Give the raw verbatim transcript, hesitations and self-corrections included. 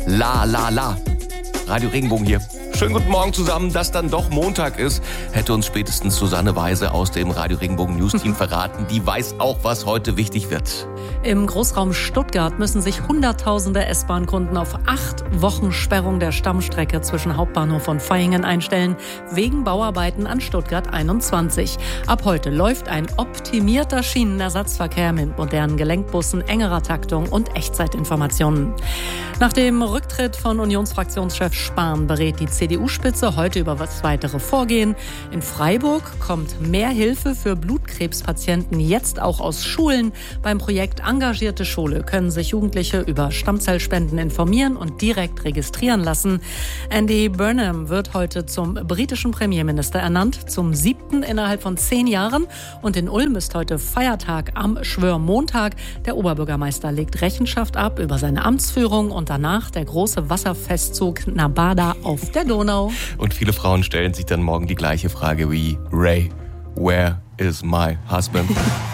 La, la, la. Radio Regenbogen hier. Schönen guten Morgen zusammen, dass dann doch Montag ist, hätte uns spätestens Susanne Weise aus dem Radio Regenbogen News Team verraten. Die weiß auch, was heute wichtig wird. Im Großraum Stuttgart müssen sich Hunderttausende S-Bahn-Kunden auf acht Wochen Sperrung der Stammstrecke zwischen Hauptbahnhof und Vaihingen einstellen, wegen Bauarbeiten an Stuttgart einundzwanzig. Ab heute läuft ein optimierter Schienenersatzverkehr mit modernen Gelenkbussen, engerer Taktung und Echtzeitinformationen. Nach dem Rücktritt von Unionsfraktionschef Spahn berät die C D U-Spitze heute über das weitere Vorgehen. In Freiburg kommt mehr Hilfe für Blutkrebspatienten jetzt auch aus Schulen. Beim Projekt Engagierte Schule können sich Jugendliche über Stammzellspenden informieren und direkt registrieren lassen. Andy Burnham wird heute zum britischen Premierminister ernannt, zum siebten innerhalb von zehn Jahren. Und in Ulm ist heute Feiertag am Schwörmontag. Der Oberbürgermeister legt Rechenschaft ab über seine Amtsführung und danach der große Wasserfestzug Nabada auf der Donau. Und viele Frauen stellen sich dann morgen die gleiche Frage wie Ray, where is my husband?